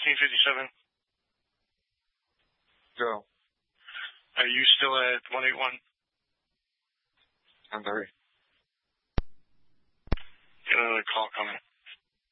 1957. Go. Are you still at 181? I'm sorry.